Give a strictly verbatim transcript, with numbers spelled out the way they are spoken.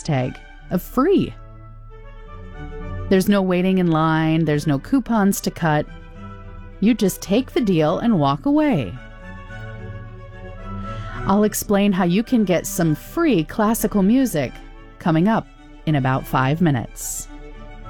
price tag of free. There's no waiting in line, there's no coupons to cut. You just take the deal and walk away. I'll explain how you can get some free classical music coming up in about five minutes.